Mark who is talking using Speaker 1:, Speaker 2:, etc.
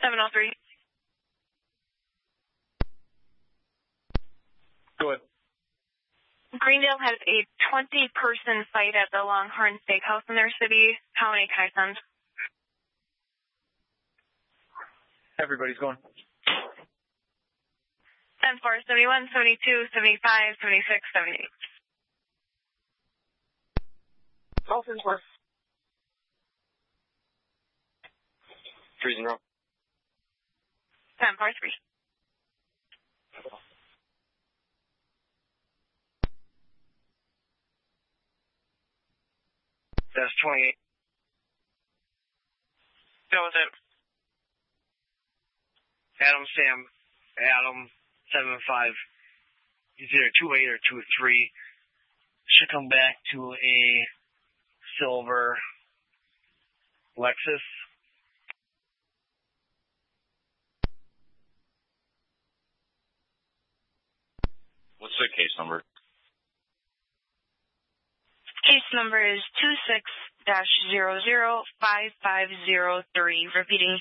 Speaker 1: 703.
Speaker 2: Go ahead.
Speaker 1: Greendale has a 20-person fight at the Longhorn Steakhouse in their city. How many can I send?
Speaker 2: Everybody's going.
Speaker 1: 10 4, 71, 72, 75, 76, 78.
Speaker 3: Dolphins were.
Speaker 4: Freezing row.
Speaker 1: 10 4, 3.
Speaker 4: That's 28.
Speaker 1: That was it.
Speaker 4: Adam, Sam, Adam, 7-5. He's either 2-8 or 2-3. Should come back to a silver Lexus.
Speaker 5: What's the case number?
Speaker 1: Case number is 26-005503. Repeating,